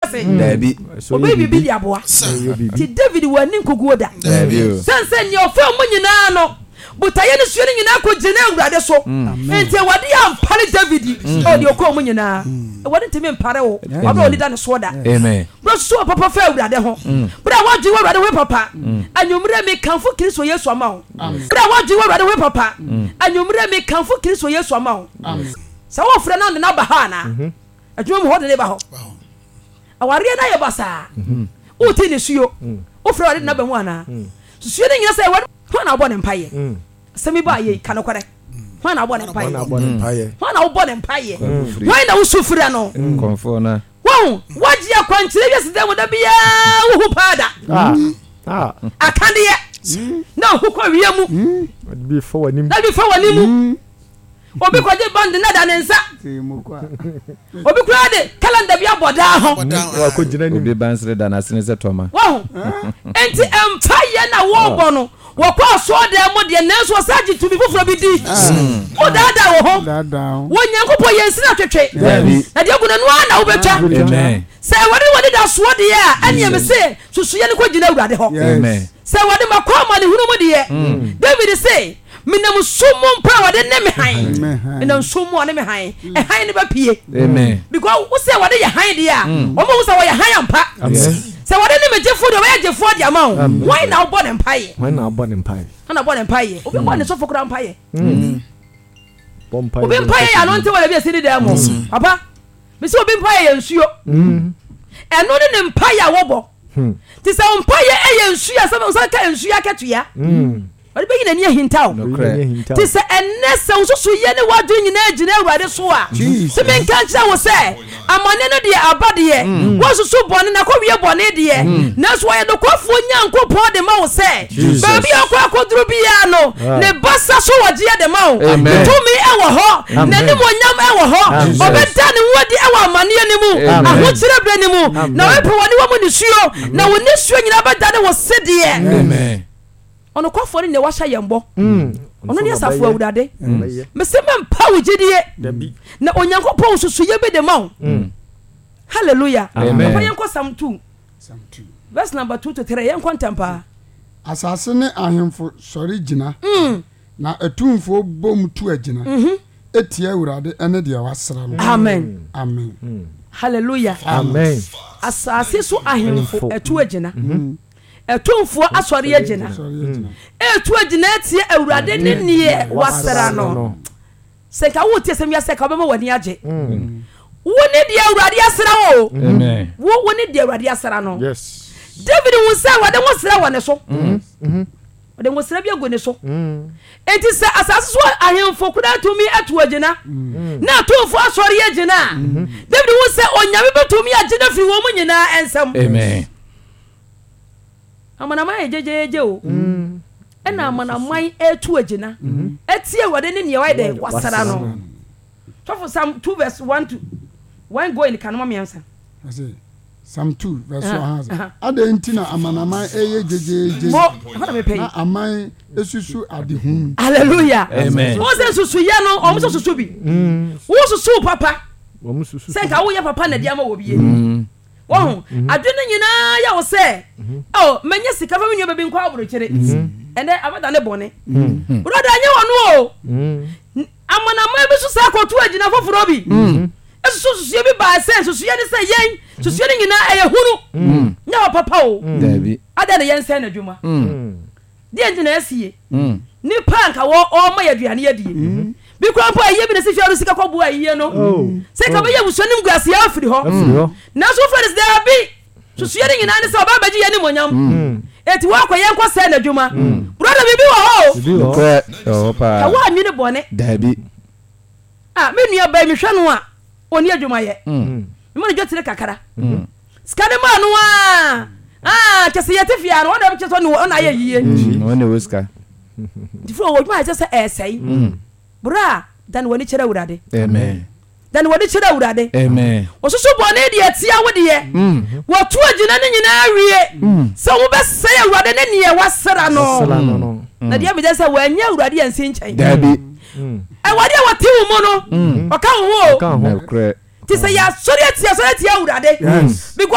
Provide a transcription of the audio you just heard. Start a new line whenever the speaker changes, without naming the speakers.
wiase obi bibi di aboa ti David wani nkoguo da sense ni ofa mo nyina no butaye ne suye nyina ko gina awurade so enti wade ya mpare David o de okọ mo nyina wade ntimi mpare wo wade oni da ne so da amen bro so papa fa awurade ho bro wade wo awurade we papa anyumre me kanfo Kristo Yesu ama ho bro wade wo awurade we papa anyumre me kanfo Kristo Yesu ama ho sa wo frɛ na na ba ha na adwuma mo ho de ba ho aware na ye basa o ti ne suyo o frɛ wade na ba mu ana suyo ne nyina sɛ wade ho na obɔ ne mpaye semi ba ye kanokore ho na obɔ ne mpaye ho na obɔ ne mpaye ho na wo sufura no
konfo na
wo waji akwankyere wiase dem da bia wo hu pada akande ye na hu ko wiye mu
bi fo wani mu
da bi fo wani mu obi ko je band na da ne nsa obi kura de calendar bia boda ho
wa ko gina ni
bi bansre da na sene se toma
wo enti empaye na wo bɔ no wokɔ so de mo de nanso saji to bi foforo bi di o dada wo ho wo nyankopɔ yensi na twetwe na de aguna no ana wo betwa
amen
sɛ wade da so de ya ane me se susuye ne ko gina awurade ho
amen
sɛ wade makoma ne hunu mo de David say minam sumu mpa wade ne me han minam sumu ne me han e han ne ba pie
amen
because wo say wade ye han de ya o mo wo say wo ye han ampa sɛ wade ne me jefo de wo ye jefo de ama wo why na wo bɔ ne mpaye
why na bɔ ne mpaye
na bɔ ne mpaye obi bɔ ne so fokura mpaye
bɔ mpaye
obi mpaye ya no nte wala bi asini de mo papa me say obi mpaye ye nsuo ɛno ne mpaye a wo bɔ ti sɛ mpaye e ye nsuo ya sɛ so ka nsuo aketua ɔde bɛyi n'ani ahintaw ti sɛ ɛnɛ sɛ nsoso yɛ ne wadu nyina gyina awurade so a sɛ menka nkyerɛ wo sɛ amane no deɛ aba deɛ wɔsoso bɔne na kɔwie bɔne deɛ nanso wɔyɛ nokwafoɔ nyankopɔn de ma wo sɛ baabi a ɔkɔ akɔduru biara no ne basa so wɔgyeɛ de ma wo tumi ɛwɔ hɔ n'animonyam ɛwɔ hɔ ɔbɛda ne wadi ɛwɔ amaneɛ no mu ahokyerɛ berɛ no mu na wɔpɛ wɔne wɔ mu ne suo na wo ne suo nyina bɛda ne wɔ sedeɛ ono kwafo ne wa hya yembo ono ne asafo awurade mesema mpa wugidie na onyankopɔn susuye be de ma hallelujah papa yenko Psalm 2 verse number 2 to 3 yenko ntampa
asase ne ahemfo sori gina na atumfo bom tu agina etia awurade ene de wasra no
amen
amen
hallelujah
amen
asase so ahemfo etu agina etumfo asori agina etu agina tie awurade ne nie wasra no se ka wo tie sem ya se ka bema wani age wo ne dia awurade asra wo
amen
wo ne dia awurade asra no
yes
David wo say wade wo sra wone so wade wo sra bi ago ne so enti se asase so ahemfo kuda tumi atu agina na atumfo asori agina David wo say onyame betumi agina fi wo mu nyina ensam
amen
amana mai jejeje o ena amana mai etu agina etie wade ne ne wade wasara no so for Psalm 2 verse 1 to 1 go in kanoma miansa
Psalm 2 verse 1 ada ntina amana mai eye jejeje
mo hana me pay
na amai esusu adehun
hallelujah
amen
wo se susu ye no o mo susu bi wo susu papa
wo mu susu
se ka wo ye papa na dia ma wo bi wo adwene nyina ya wo se oh menye sika fa menyo bebi nkwa aburo kire ene abada ne bone broda anye wono o amana ma bi so sa kotu agina foforo bi susu ye bi ba se susu ye ne se yen susu ye nyina eye hunu nya papa o
dabi
ada ne yen se na dwuma die ngina asie ni panka wo o ma yaduane yadie bi kwa mpo aye bi ne se fiaru sika kobu aye no se ka be ye busonim guase afiri ho na so friends there be susu ye nyina ne se oba baji ye ni monyam eti wa kwa yen kwa se na dwuma brother bibi wo
ho pa
ka wa nyi ne bone
dabi
me nua ba mi hwe no a oni adwuma ye me mo jotire kakara skane ma no kese yete fia no wona be cheso no na ye yiye
wona weska
difo wo dwuma cheso esai bra dan woni kire awurade
amen
dan woni kire awurade
amen
osusu bone de atia wo de ye wo tu agina ne nyina awie se wo be se awurade ne ne wasra no na dia me se wo anya awurade yansi nchen
dabi
wade a wate wo mo no oka wo
ka ho
ti se ya sori atia awurade because